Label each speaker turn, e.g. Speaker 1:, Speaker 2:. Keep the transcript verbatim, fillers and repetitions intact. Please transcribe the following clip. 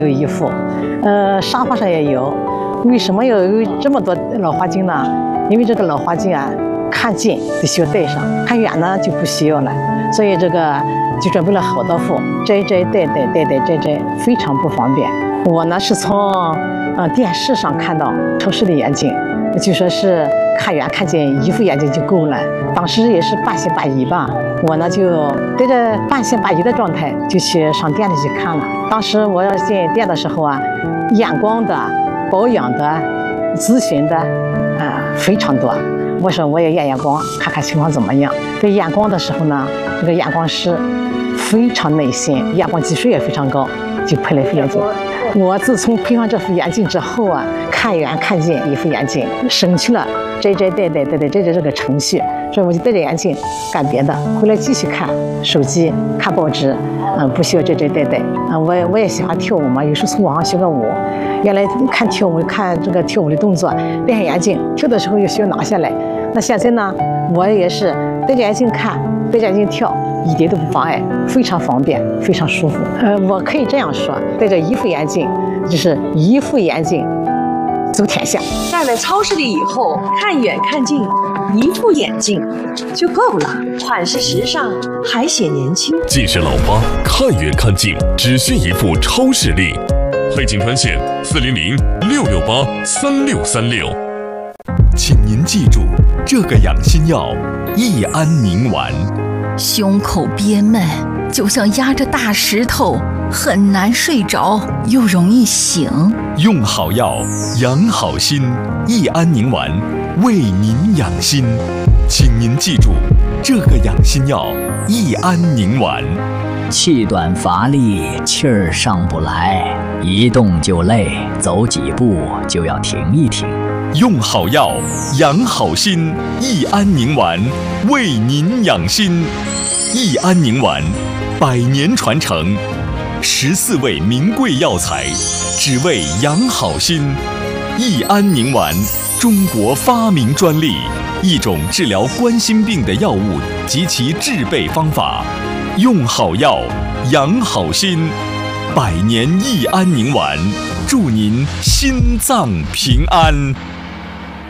Speaker 1: 有一副，呃，沙发上也有。为什么要有这么多老花镜呢？因为这个老花镜啊，看近得需要戴上，看远呢就不需要了。所以这个就准备了好多副，摘摘戴戴戴戴摘摘，非常不方便。我呢是从呃电视上看到超视力眼镜，就说是看远看近一副眼镜就够了。当时也是半信半疑吧，我呢就带着半信半疑的状态就去上店里去看了。当时我要进店的时候啊，验光的、保养的、咨询的，啊、呃、非常多。我说我也验验光，看看情况怎么样。在验光的时候呢，这个验光师非常耐心，验光技术也非常高，就配了一副眼镜。我自从配上这副眼镜之后啊，看远看近一副眼镜，省去了摘摘戴戴戴戴摘摘这个程序，所以我就戴着眼镜干别的，回来继续看手机、看报纸，嗯，不需要摘摘戴戴。嗯，我我也喜欢跳舞嘛，有时候从网上学个舞。原来看跳舞，看这个跳舞的动作，戴上眼镜跳的时候又需要拿下来。那现在呢，我也是戴着眼镜看，戴着眼镜跳，一点都不妨碍，非常方便，非常舒服。呃，我可以这样说，戴着一副眼镜，就是一副眼镜走天下。
Speaker 2: 戴了超视力以后，看远看近，一副眼镜就够了，款式时尚，还显年轻。
Speaker 3: 近视老花，看远看近，只需一副超视力。配镜专线：四零零六六八三六三六。
Speaker 4: 请您记住，这个养心药益安宁丸。
Speaker 5: 胸口憋闷，就像压着大石头，很难睡着，又容易醒。
Speaker 4: 用好药，养好心，益安宁丸为您养心。请您记住，这个养心药益安宁丸。
Speaker 6: 气短乏力，气儿上不来，一动就累，走几步就要停一停。
Speaker 4: 用好药，养好心，益安宁丸为您养心。益安宁丸，百年传承，十四味名贵药材，只为养好心。益安宁丸，中国发明专利，一种治疗冠心病的药物及其制备方法。用好药，养好心，百年益安宁丸，祝您心脏平安。